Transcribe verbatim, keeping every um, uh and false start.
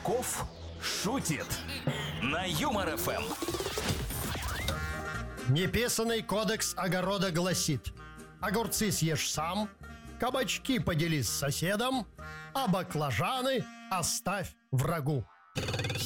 Качков шутит на Юмор эф эм. Неписанный кодекс огорода гласит: огурцы съешь сам, кабачки подели с соседом, а баклажаны оставь врагу.